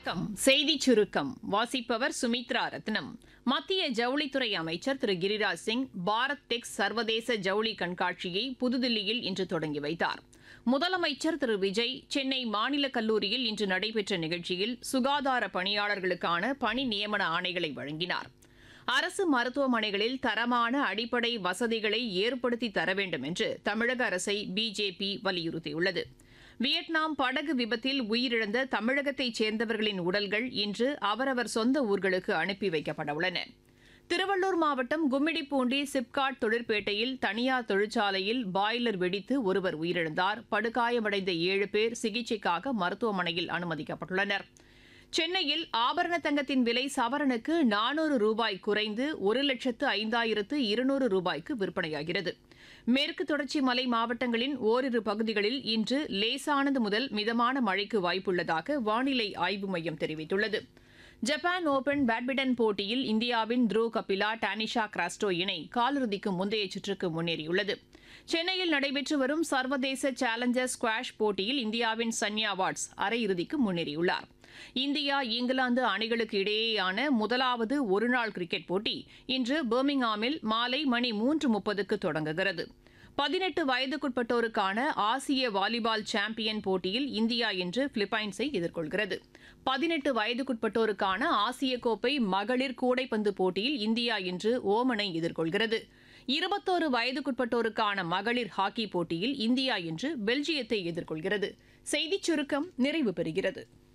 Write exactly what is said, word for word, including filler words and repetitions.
வணக்கம். செய்திச் சுருக்கம் வாசிப்பவர் சுமித்ரா ரத்னம். மத்திய ஜவுளித்துறை அமைச்சர் திரு கிரிராஜ் சிங் பாரத் டெக்ஸ் சர்வதேச ஜவுளி கண்காட்சியை புதுதில்லியில் இன்று தொடங்கி வைத்தார். முதலமைச்சர் திரு விஜய் சென்னை மாநில கல்லூரியில் இன்று நடைபெற்ற நிகழ்ச்சியில் சுகாதார பணியாளர்களுக்கான பணி நியமன ஆணைகளை வழங்கினார். அரசு மருத்துவமனைகளில் தரமான அடிப்படை வசதிகளை ஏற்படுத்தி தர வேண்டும் என்று தமிழக அரசை பிஜேபி வலியுறுத்தியுள்ளது. வியட்நாம் படகு விபத்தில் உயிரிழந்த தமிழகத்தைச் சேர்ந்தவர்களின் உடல்கள் இன்று அவரவர் சொந்த ஊர்களுக்கு அனுப்பி வைக்கப்பட உள்ளன. திருவள்ளூர் மாவட்டம் கும்மிடிப்பூண்டி சிப்காட் தொழிற்பேட்டையில் தனியார் தொழிற்சாலையில் பாய்லர் வெடித்து ஒருவர் உயிரிழந்தார். படுகாயமடைந்த ஏழு பேர் சிகிச்சைக்காக மருத்துவமனையில் அனுமதிக்கப்பட்டுள்ளனர். சென்னையில் ஆபரண தங்கத்தின் விலை சவரனுக்கு நானூறு ரூபாய் குறைந்து ஒரு லட்சத்து ஐந்தாயிரத்து இருநூறு ரூபாய்க்கு விற்பனையாகிறது. மேற்கு தொடர்ச்சி மலை மாவட்டங்களின் ஓரிரு பகுதிகளில் இன்று லேசானது முதல் மிதமான மழைக்கு வாய்ப்புள்ளதாக வானிலை ஆய்வு மையம் தெரிவித்துள்ளது. ஜப்பான் ஓபன் பேட்மிண்டன் போட்டியில் இந்தியாவின் த்ருவ் கபிலா டானிஷா கிராஸ்டோ இணை காலிறுதிக்கு முந்தைய சுற்றுக்கு முன்னேறியுள்ளது. சென்னையில் நடைபெற்று வரும் சர்வதேச சேலஞ்சர் ஸ்குவாஷ் போட்டியில் இந்தியாவின் சன்யா வாட்ஸ் அரையிறுதிக்கு முன்னேறியுள்ளார். இந்தியா இங்கிலாந்து அணிகளுக்கு இடையேயான முதலாவது ஒருநாள் கிரிக்கெட் போட்டி இன்று பர்மிங்ஹாமில் மாலை மணி மூன்று முப்பதுக்கு தொடங்குகிறது. பதினெட்டு வயதுக்குட்பட்டோருக்கான ஆசிய வாலிபால் சாம்பியன் போட்டியில் இந்தியா இன்று பிலிப்பைன்ஸை எதிர்கொள்கிறது. பதினெட்டு வயதுக்குட்பட்டோருக்கான ஆசிய கோப்பை மகளிர் கூடைப்பந்து போட்டியில் இந்தியா இன்று ஓமனை எதிர்கொள்கிறது. இருபத்தோரு வயதுக்குட்பட்டோருக்கான மகளிர் ஹாக்கி போட்டியில் இந்தியா இன்று பெல்ஜியத்தை எதிர்கொள்கிறது. செய்திச் சுருக்கம் நிறைவு பெறுகிறது.